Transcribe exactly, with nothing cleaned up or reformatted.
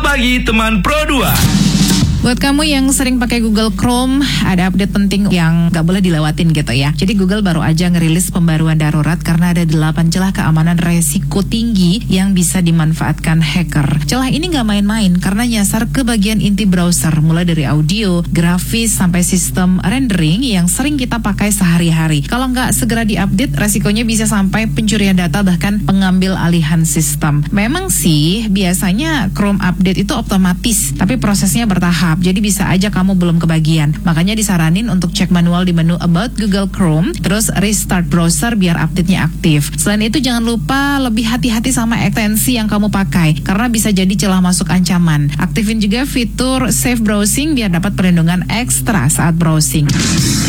Pagi Teman Pro dua. Buat kamu yang sering pakai Google Chrome, ada update penting yang gak boleh dilewatin gitu ya. Jadi Google baru aja ngerilis pembaruan darurat karena ada delapan celah keamanan resiko tinggi yang bisa dimanfaatkan hacker. Celah ini gak main-main karena nyasar ke bagian inti browser, mulai dari audio, grafis, sampai sistem rendering yang sering kita pakai sehari-hari. Kalau nggak segera diupdate, resikonya bisa sampai pencurian data bahkan pengambil alihan sistem. Memang sih biasanya Chrome update itu otomatis, tapi prosesnya bertahap. Jadi bisa aja kamu belum kebagian. Makanya disaranin untuk cek manual di menu About Google Chrome, terus restart browser biar update-nya aktif. Selain itu jangan lupa lebih hati-hati sama ekstensi yang kamu pakai, karena bisa jadi celah masuk ancaman. Aktifin juga fitur Safe Browsing biar dapat perlindungan ekstra saat browsing.